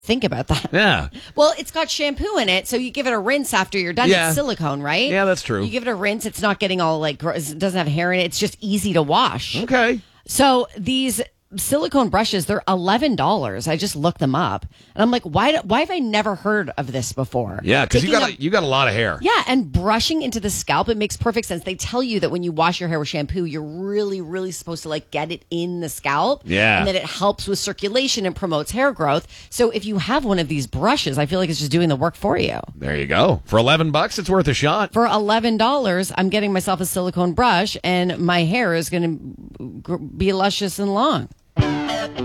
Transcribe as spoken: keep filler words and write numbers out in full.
think about that. Yeah. Well, it's got shampoo in it, so you give it a rinse after you're done. Yeah. It's silicone, right? Yeah, that's true. You give it a rinse. It's not getting all like, gro- it doesn't have hair in it. It's just easy to wash. Okay. So these silicone brushes, they're eleven dollars. I just looked them up. And I'm like, why, why have I never heard of this before? Yeah, because you Taking got a- a, you got a lot of hair. Yeah, and brushing into the scalp, it makes perfect sense. They tell you that when you wash your hair with shampoo, you're really, really supposed to like get it in the scalp. Yeah. And that it helps with circulation and promotes hair growth. So if you have one of these brushes, I feel like it's just doing the work for you. There you go. For eleven bucks, it's worth a shot. For eleven dollars, I'm getting myself a silicone brush, and my hair is going to be luscious and long.